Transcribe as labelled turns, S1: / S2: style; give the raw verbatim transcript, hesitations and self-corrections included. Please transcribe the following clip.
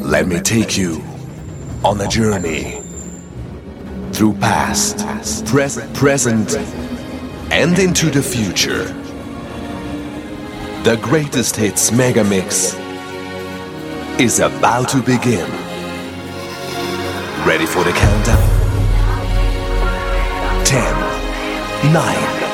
S1: Let me take you on a journey through past, pres- present, and into the future. The greatest hits mega mix is about to begin. Ready for the countdown? ten, nine,